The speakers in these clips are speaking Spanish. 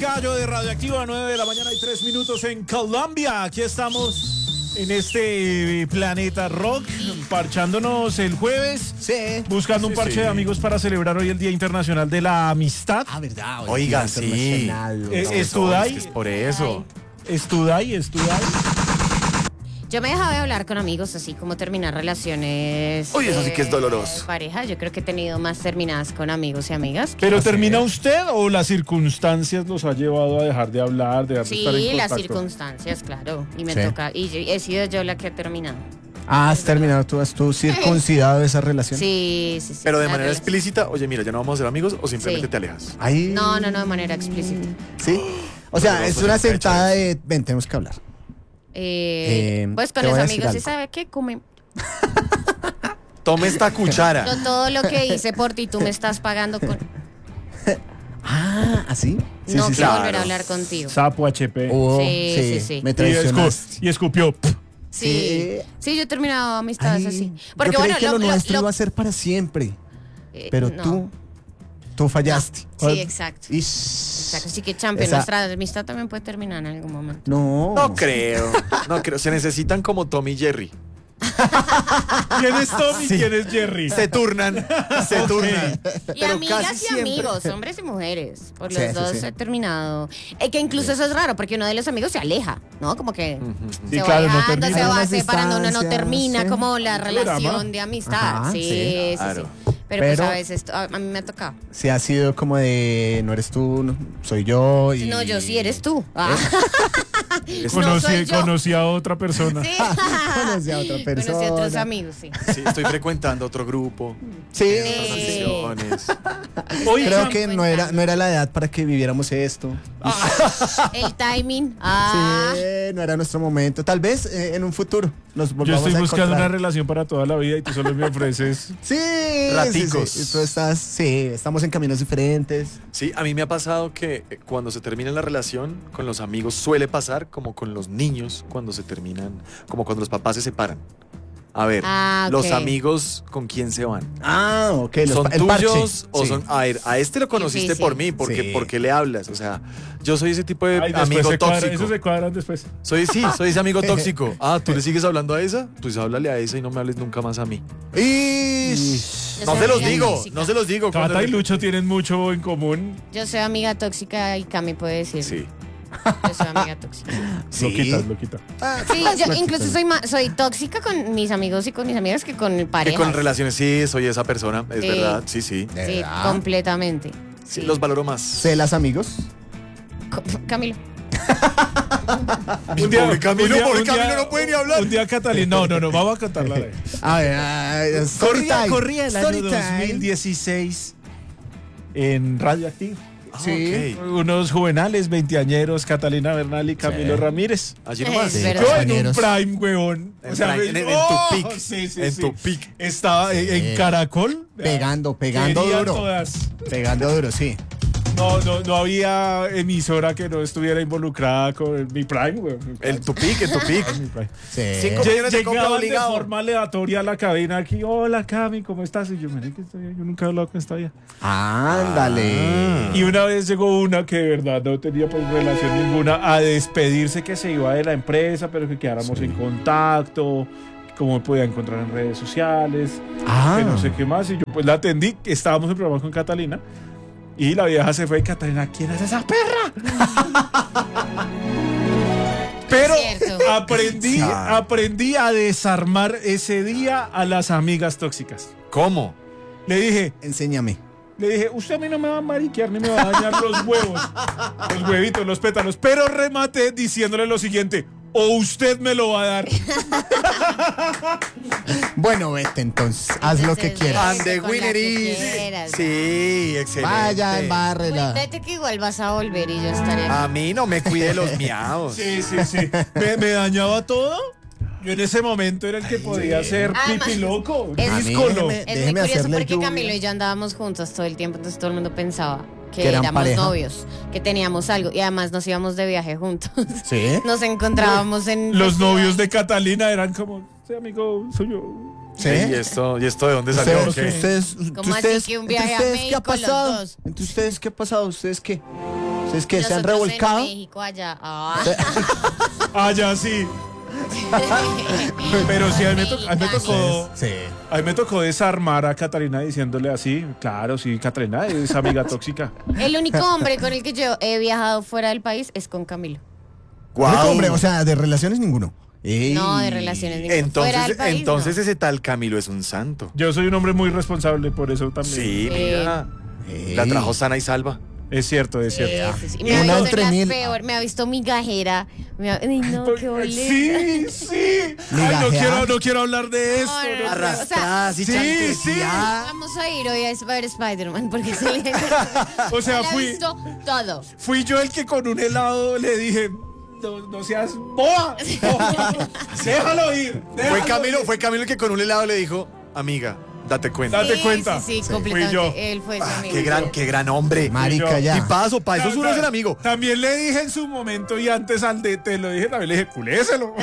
Gallo de Radioactiva, 9 de la mañana y 3 minutos en Colombia. Aquí estamos en este planeta rock, parchándonos el jueves. Sí. Buscando un parche de amigos para celebrar hoy el Día Internacional de la Amistad. Ah, verdad. Oiga, sí. Estuday. Es por eso. Estuday. Yo me he dejado de hablar con amigos, así como terminar relaciones. Uy, eso sí que es doloroso. Pareja, yo creo que he tenido más terminadas con amigos y amigas. ¿Pero termina usted o las circunstancias los ha llevado a dejar de hablar, de estar en Sí, contacto? las circunstancias, claro. Y me toca, y he sido yo la que ha terminado. Ah, has terminado, tú has circuncidado esa relación. Sí. Pero de la manera relación. explícita, oye, mira, ya no vamos a ser amigos o simplemente Sí. te alejas. Ay. No, de manera explícita. Sí. O sea, Doloroso, es una pecho, sentada de, ven, tenemos que hablar. Pues con te los voy a decir amigos, ¿sí algo. sabe qué? Comen. Tome esta cuchara. Yo todo lo que hice por ti, tú me estás pagando con... Ah, ¿así? Sí, no sí, quiero claro. volver a hablar contigo. Sapo HP. Sí. Me Y traicionaste. escupió. Sí, yo he terminado amistades Ay, así. yo Porque creí bueno, que lo nuestro iba a ser para siempre, pero no. tú fallaste. Sí, exacto. Ish. Exacto, así que champion, Esa- nuestra amistad también puede terminar en algún momento. No. No creo. Se necesitan como Tom y Jerry. ¿Quién es Tommy? Sí. ¿Quién es Jerry? Se turnan. Y Pero amigas casi y siempre. amigos, hombres y mujeres. Por Sí, los sí, dos sí. he terminado. Que incluso eso es raro, porque uno de los amigos se aleja, ¿no? Como que Sí, se va claro, no alejando, termina. se Hay va unas separando, uno no distancias, termina sí. como la Programa. relación de amistad. Ajá, sí, sí. Claro. Pero pues Pero- a veces a mí me ha tocado. Sí, ha sido como de, no eres tú, no, soy yo. Y... No, yo sí eres tú. Ah. No soy yo. Conocí a otra persona. Sí. Conocí a otra persona. Conocí a otros amigos, sí. Sí, estoy frecuentando otro grupo. Sí. Otras sesiones. Oye, Creo Sam, que no era la edad para que viviéramos esto. El timing. Sí, no era nuestro momento. Tal vez en un futuro nos yo volvamos estoy a buscando una encontrar. relación para toda la vida y tú solo me ofreces. Sí, Raticos. sí. Y tú estás, sí, estamos en caminos diferentes. Sí, a mí me ha pasado que cuando se termina la relación con los amigos suele pasar como con los niños cuando se terminan, como cuando los papás se separan. A ver, Ah, ok. los amigos con quién se van. Ah, ok. ¿Son el parche. tuyos o Sí. son? A ver, a este lo conociste sí. por mí, porque Sí. ¿por qué le hablas? O sea, yo soy ese tipo de Ay, después amigo se cuadran, tóxico. eso se cuadran después. Soy ese amigo tóxico. Ah, ¿tú le sigues hablando a esa? Pues háblale a esa y no me hables nunca más a mí. Ish. Yo No soy se los amiga digo, tóxica. no se los digo. Cata y Cuando- Lucho tienen mucho en común. Yo soy amiga tóxica y Cami puede decir. Sí. Yo soy amiga tóxica. Sí. Lo quita. Sí, yo incluso soy tóxica con mis amigos y con mis amigas que con Que parejas. con relaciones, sí, soy esa persona, es Sí. verdad, sí. Sí, ¿Verdad? completamente. Sí, los valoro más. ¿Celas amigos? Camilo. Pobre Camilo, no puede ni hablar. Un día Catalina, no, vamos a cantarla. A ver, story time. Corría el año Story time. 2016 en Radioactivo. Ah, Sí. ok. Unos juvenales, veinteañeros, Catalina Bernal y Camilo Sí. Ramírez. Allí nomás. Es Sí. verdad. Yo en un Compañeros. prime, huevón. En prime, en tu peak. Sí, En tu peak. Estaba en Caracol. Pegando Quería duro. todas. Pegando duro, sí. No había emisora que no estuviera involucrada con mi prime, güey. En tu peak, en tu peak. Mi prime. Sí. 5 millones de compra Llegaban de obligado. forma aleatoria a la cabina aquí. Hola, Cami, ¿cómo estás? Y yo, mire que estoy bien. Yo nunca he hablado con esta vieja. Ándale. Y una vez llegó una que de verdad no tenía pues relación ninguna a despedirse, que se iba de la empresa, pero que quedáramos en contacto, cómo me podía encontrar en redes sociales, que no sé qué más. Y yo pues la atendí, estábamos en programa con Catalina, y la vieja se fue y Catalina, ¿quién es esa perra? Pero Cierto. aprendí a desarmar ese día a las amigas tóxicas. ¿Cómo? Le dije, Enséñame. usted a mí no me va a mariquear ni me va a dañar los huevos, los huevitos, los pétalos. Pero rematé diciéndole lo siguiente: o usted me lo va a dar. Bueno, vete entonces. Haz lo que Entonces, quieras. And the con la winner que is. quieras. Sí, excelente. Vaya, Pues embárrela. vete que igual vas a volver y yo estaré. A mí no me cuide los miados. Sí. Me dañaba todo. Yo en ese momento era el que podía ser Además, pipi loco, es- díscolo. déjeme- Es muy déjeme curioso hacerle porque lluvia. Camilo y yo andábamos juntos todo el tiempo, entonces todo el mundo pensaba que Que eran éramos pareja. novios, que teníamos algo y además nos íbamos de viaje juntos. ¿Sí? Nos encontrábamos en Los novios de Catalina eran como, sí, amigo, soy yo. ¿Sí? ¿Y esto de dónde salió? Ustedes, ¿Qué? ¿Cómo así que un viaje a ¿qué ha México los pasado? dos? ¿Entre ustedes qué ha pasado? ¿Ustedes qué? Entonces, que se han Nosotros revolcado. En México, allá. Ah, ya sí. Pero sí, a mí me tocó desarmar a Catalina diciéndole así. Claro, sí, Catalina es amiga tóxica. El único hombre con el que yo he viajado fuera del país es con Camilo. Único hombre, o sea, de relaciones ninguno. Ey. No, de relaciones ninguno. Fuera del país, Entonces no. ese tal Camilo es un santo. Yo soy un hombre muy responsable, por eso también. Sí, mira. Ey. La trajo sana y salva. Es cierto, es cierto. Sí, sí. Me ha Una visto entre en las mil. peor, me ha visto migajera. Ay, no, qué boleta. Sí, sí. Ay, Migajear. no quiero hablar de esto. No, no, no. Arrastradas y sí, chanqueteadas. Vamos a ir hoy a ver Spider-Man porque se le, O sea, le ha visto todo. fui yo el que con un helado le dije, no seas boa. Déjalo ir. Fue Camilo el que con un helado le dijo, amiga, date cuenta. Date cuenta. Sí, Sí. completamente. Fui yo. Él fue su amigo. Qué gran hombre. Marica, ya. Y paso, para eso es uno ser amigo. También le dije en su momento y antes te lo dije, también le dije, culéselo.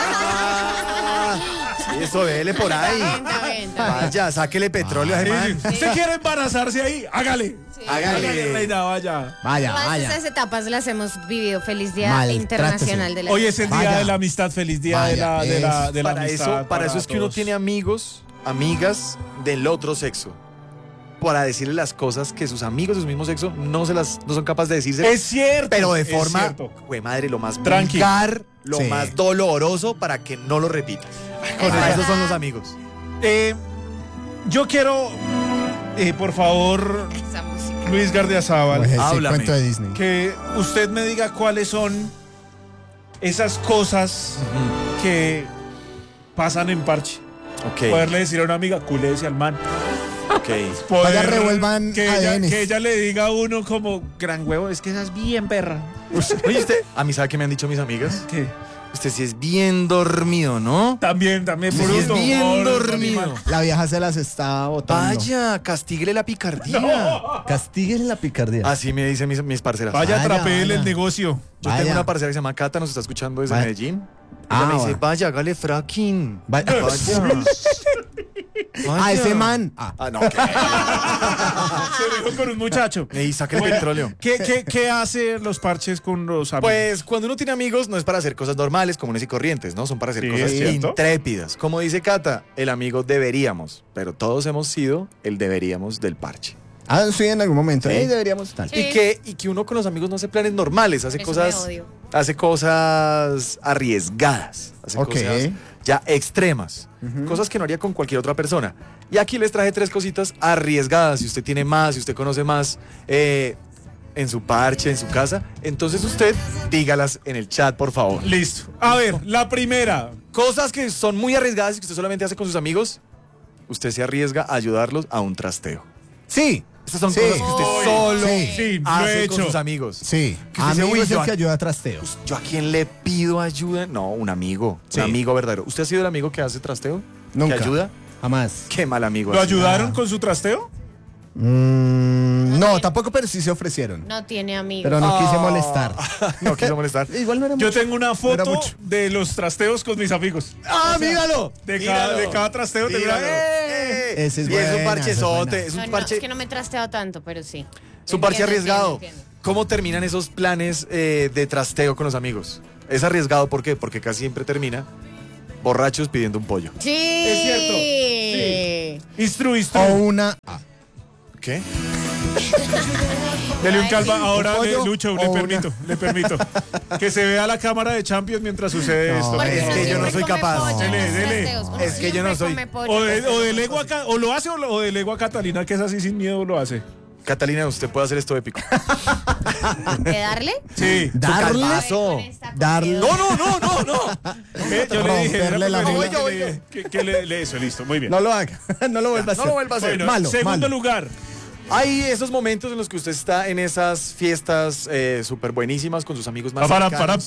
Sí, eso dele por ahí. Está bien. Vaya, sáquele petróleo a ese man. ¿Usted quiere embarazarse ahí? Hágale. Hágale. Reina, vaya. Vaya, Todas vaya. esas etapas las hemos vivido. Feliz Día Maltrátese. Internacional de la Hoy es el día Vaya. de la amistad. Feliz día Vaya, de la Para amistad. eso, para eso es que uno todos. tiene amigos, amigas del otro sexo. Para decirle las cosas que sus amigos de su mismo sexo no son capaces de decirse. Es cierto. Pero de es forma, cierto. güey madre, lo más Tranqui. vulgar, lo Sí. más doloroso para que no lo repitas. Es Para eso verdad. son los amigos. Yo quiero, por favor, Esa música. Luis Gardiazabal, Pues ese Háblame. cuento de Disney. que usted me diga cuáles son esas cosas que pasan en parche. Ok, Poderle decir a una amiga, culese al man. ok. Vaya, revuelvan que ella, ADNs. que ella le diga a uno como, gran huevo, es que esa es bien perra. Oye, a mí, ¿sabe qué me han dicho mis amigas? ¿Qué? Usted sí es bien dormido, ¿no? También, Sí, es bruto. bien gordo, dormido. animal. La vieja se las está botando. Vaya, castíguele la picardía. Castiguen la picardía. Así me dicen mis parceras. Vaya, Vaya, atrapéle el vaya. negocio. Yo Vaya. tengo una parcera que se llama Cata, nos está escuchando desde Vaya. Medellín. Ah, Ella me dice, bueno. vaya, hágale fracking. Vaya. Ah, ese man. Ah. Ah, no, ¿qué? Se dijo con un muchacho. Y saque el petróleo. ¿Qué hace los parches con los amigos? Pues cuando uno tiene amigos no es para hacer cosas normales, comunes y corrientes, ¿no? Son para hacer Sí, cosas es cierto. intrépidas. Como dice Cata, el amigo deberíamos, pero todos hemos sido el deberíamos del parche. Ah, sí, en algún momento. Sí. Deberíamos estar. Sí. Y que uno con los amigos no hace planes normales, hace Eso me cosas odio. hace cosas arriesgadas, hace Ok. cosas ya extremas, cosas que no haría con cualquier otra persona. Y aquí les traje 3 cositas arriesgadas. Si usted tiene más, si usted conoce más en su parche, en su casa, entonces usted dígalas en el chat, por favor. Listo. A ver, la primera. Cosas que son muy arriesgadas y que usted solamente hace con sus amigos, usted se arriesga a ayudarlos a un trasteo. Sí. Estas son Sí. cosas que usted Uy. solo Sí, lo hace he con hecho. sus amigos. Sí. Que usted dice, Amigo "Uy, es el yo que a- ayuda a trasteo. ¿Yo a quién le pido ayuda? No, un amigo. Sí. Un amigo verdadero. ¿Usted ha sido el amigo que hace trasteo? Nunca. ¿Que ayuda? Jamás. Qué mal amigo. ¿Lo ha sido. ayudaron con su trasteo? No, tampoco, pero sí se ofrecieron. No tiene amigos. Pero no quise molestar. No quiso molestar. Igual no era Yo mucho. tengo una era foto mucho. de los trasteos con mis amigos. ¡Ah, míralo! De Míralo. cada trasteo tengo una... Míralo. Ese es Y es un buena, parchezote. esa es Es No, un no, parche, es que no me he trasteado tanto, pero sí. es un parche Entiendo, arriesgado. entiendo. ¿Cómo terminan esos planes de trasteo con los amigos? Es arriesgado, ¿por qué? Porque casi siempre termina borrachos pidiendo un pollo. Sí. Es cierto. Instru. O una. ¿Qué? Dele un calma. Ahora, ¿Un pollo Lucho, o le una? permito. Que se vea la cámara de Champions mientras sucede No, esto. Porque Es uno que yo siempre no soy come capaz. pollo en Dele, los dele. trasteos. Uno Es que yo no siempre soy- come pollo O, en de, los o trasteos. delego o lo hace o delego a Catalina, que es así sin miedo, lo hace. Catalina, ¿usted puede hacer esto épico? ¿De darle? Sí. Darle. calvazo. Con esta Darle. comida. No. Yo le dije, Romperle era la preferible mano. que eso, listo, muy bien. No lo haga. No lo vuelva a No hacer. lo vuelva a hacer. Bueno, Malo, segundo malo. lugar. Hay esos momentos en los que usted está en esas fiestas súper buenísimas con sus amigos más Para, cercanos.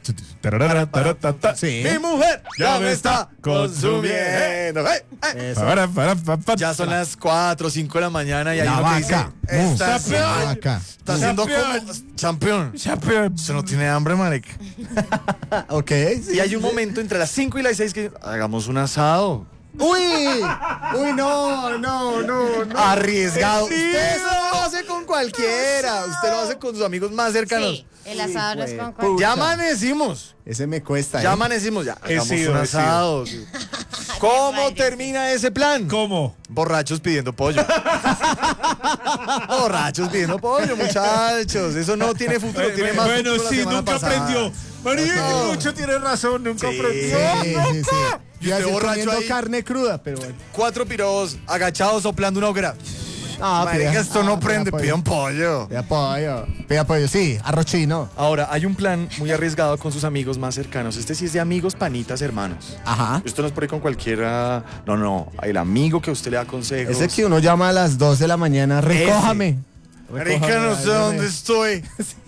Sí. Mi mujer ya me está consumiendo. Eso. Ya son las 4 o 5 de la mañana y hay La uno que dice, vaca. está, La vaca. está haciendo como campeón. Usted no tiene hambre, marica. Ok. sí, Y hay un sí. momento entre las 5 y las 6 que hagamos un asado. Uy, no. Arriesgado. Sí. Usted eso lo hace con cualquiera. Usted lo hace con sus amigos más cercanos. Sí, el asado no es con Pucha. cualquiera. Ya amanecimos. Ese me cuesta. Ya amanecimos. Ya He hagamos sido, un he sido. asado. sí. ¿Cómo Ay, termina ese plan? ¿Cómo? Borrachos pidiendo pollo. Borrachos pidiendo pollo, muchachos. Eso no tiene futuro, tiene más Bueno, futuro la sí, semana nunca pasada. aprendió. María, No. mucho tiene razón, nunca Sí. aprendió. Sí, sí, sí. Y Yo usted así borracho comiendo ahí. carne cruda, pero bueno. 4 pirobos agachados soplando una hoguera. No, Marica, esto no prende, pidan pollo. Pida apoyo, sí, arroz chino. Ahora, hay un plan muy arriesgado con sus amigos más cercanos. Este sí es de amigos, panitas, hermanos. Ajá. Esto no es por ahí con cualquiera. No. El amigo que usted le da consejos. Ese que uno llama a las 2 de la mañana, recójame. Marica, no sé dónde estoy.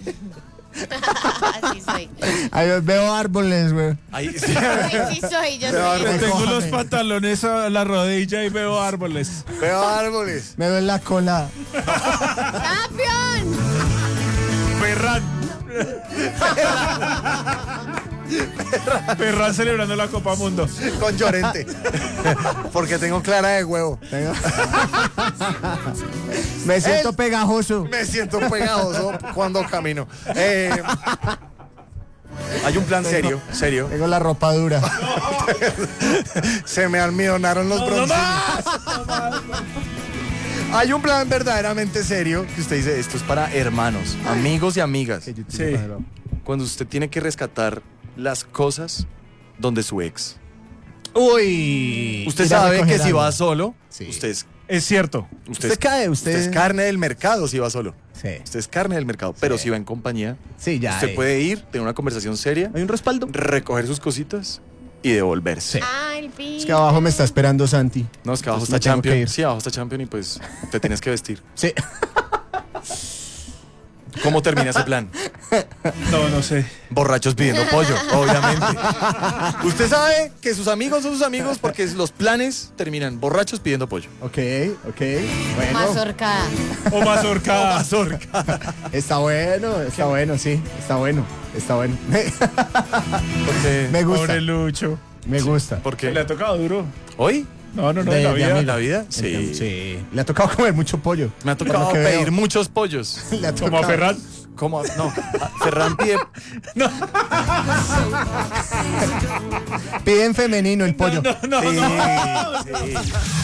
Así soy. Ahí veo árboles, güey. Ahí, sí. Ay, sí soy, yo soy. Le tengo Recójame. los pantalones a la rodilla y veo árboles. Veo árboles. Me duele la cola. ¡Campeón! Ferran. Ferran celebrando la Copa Mundo. Con Llorente. Porque tengo clara de huevo. Me siento pegajoso. Me siento pegajoso cuando camino. Hay un plan serio. Tengo la ropa dura. Se me almidonaron los broncines. Hay un plan verdaderamente serio que usted dice, esto es para hermanos, amigos y amigas. Sí. Cuando usted tiene que rescatar las cosas donde su ex. Uy. Usted Ir a sabe que recoger si algo. va solo, Sí. usted es Es cierto. Usted cae, usted es carne del mercado si va solo. Sí. Usted es carne del mercado, pero si va en compañía, Sí, ya. usted puede ir, tener una conversación seria, Hay un respaldo. recoger sus cositas y devolverse. Ah, el pi. Es que abajo me está esperando Santi. No, es que abajo Entonces está me tengo que Champion. ir. Sí, abajo está Champion y pues te tienes que vestir. Sí. ¿Cómo termina ese plan? No sé. Borrachos pidiendo pollo, obviamente. Usted sabe que sus amigos son sus amigos porque los planes terminan borrachos pidiendo pollo. Ok. Bueno. Mazorcada. O mazorcada. Está bueno, sí. Está bueno. Porque, Me gusta. Pobre Lucho. Me gusta. porque ¿Le ha tocado duro? hoy, No, en la De vida. en la vida, sí. Sí. Le ha tocado comer mucho pollo. Me ha Por tocado lo que pedir veo. muchos pollos. Le ha Como tocado. a Ferran. ¿Cómo? No, Ferran pide. Pide en femenino el pollo. No. Sí, sí.